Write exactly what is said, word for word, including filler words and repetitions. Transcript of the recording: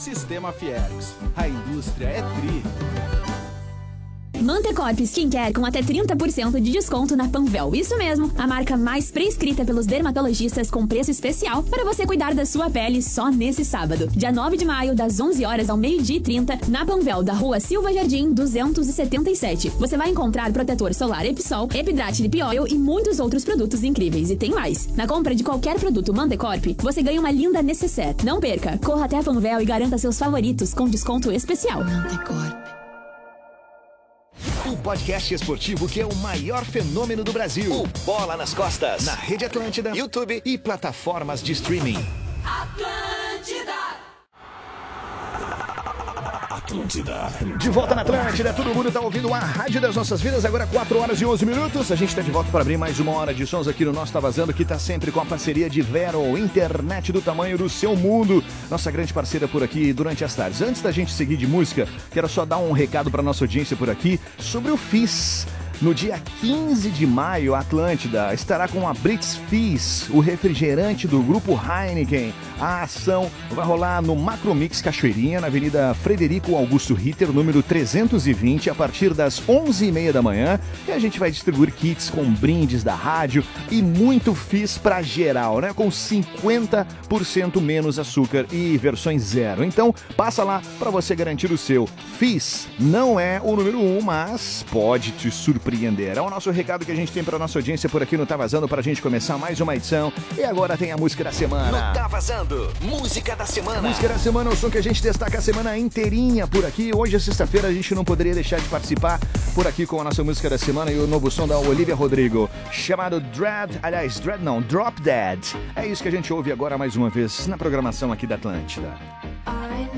Sistema Fiergs. A indústria é tri. Mantecorp Skincare com até trinta por cento de desconto na Panvel. Isso mesmo, a marca mais prescrita pelos dermatologistas com preço especial para você cuidar da sua pele só nesse sábado. Dia nove de maio, das onze horas ao meio-dia e trinta, na Panvel da Rua Silva Jardim duzentos e setenta e sete. Você vai encontrar protetor solar Episol, Epidrate Lip Oil e muitos outros produtos incríveis. E tem mais. Na compra de qualquer produto Mantecorp, você ganha uma linda necessaire. Não perca, corra até a Panvel e garanta seus favoritos com desconto especial. Mantecorp. O podcast esportivo que é o maior fenômeno do Brasil. O Bola nas Costas. Na Rede Atlântida, YouTube e plataformas de streaming. Atlântida. Atlântida. De volta na Atlântida, todo mundo tá ouvindo a Rádio das Nossas Vidas, agora quatro horas e onze minutos. A gente tá de volta para abrir mais uma hora de sons aqui no nosso Tá Vazando, que tá sempre com a parceria de Vero, internet do tamanho do seu mundo. Nossa grande parceira por aqui durante as tardes. Antes da gente seguir de música, quero só dar um recado para nossa audiência por aqui sobre o Fizz. No dia quinze de maio, a Atlântida estará com a Brits Fizz, o refrigerante do grupo Heineken. A ação vai rolar no Macromix Cachoeirinha, na Avenida Frederico Augusto Ritter, número trezentos e vinte, a partir das onze e meia da manhã. E a gente vai distribuir kits com brindes da rádio e muito Fizz pra geral, né? Com cinquenta por cento menos açúcar e versões zero. Então, passa lá para você garantir o seu. Fizz não é o número um, mas pode te surpreender. É o nosso recado que a gente tem para nossa audiência por aqui no Tá Vazando, pra gente começar mais uma edição. E agora tem a música da semana. No Tá Vazando, música da semana. A música da semana é o som que a gente destaca a semana inteirinha por aqui. Hoje é sexta-feira, a gente não poderia deixar de participar por aqui com a nossa música da semana e o novo som da Olivia Rodrigo, chamado Dread, aliás, Dread não, Drop Dead. É isso que a gente ouve agora mais uma vez na programação aqui da Atlântida.